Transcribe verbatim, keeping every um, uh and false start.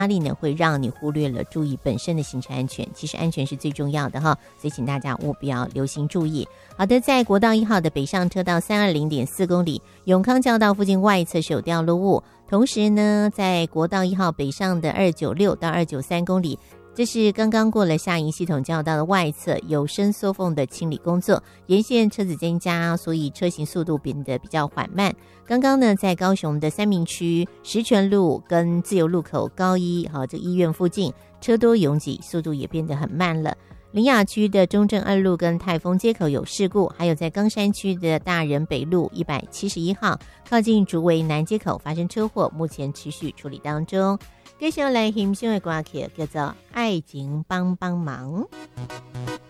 压力呢会让你忽略了注意本身的行车安全，其实安全是最重要的哈，所以请大家务必要留心注意。好的，在国道一号的北上车道三二零点四公里永康交道附近外侧是有掉落物，同时呢在国道一号北上的二九六到二九三公里，这是刚刚过了下营系统交道的外侧有伸缩缝的清理工作，沿线车子增加，所以车行速度变得比较缓慢。刚刚呢在高雄的三民区石泉路跟自由路口高一好这医院附近车多拥挤，速度也变得很慢了。苓雅区的中正二路跟泰丰街口有事故，还有在冈山区的大人北路一百七十一号靠近竹围南街口发生车祸，目前持续处理当中。接下来欣赏的歌曲叫做《爱情帮帮忙》。